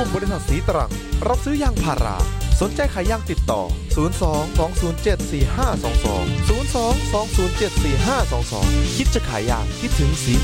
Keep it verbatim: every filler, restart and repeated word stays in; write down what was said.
บริษัทสีตรังรับซื้อยางพาราสนใจขายยางติดต่อศูนย์ สอง สอง ศูนย์ เจ็ด สี่ ห้า สอง สอง ศูนย์ สอง สอง ศูนย์ เจ็ด สี่ ห้า สอง สองคิดจะขายยางคิดถึงสี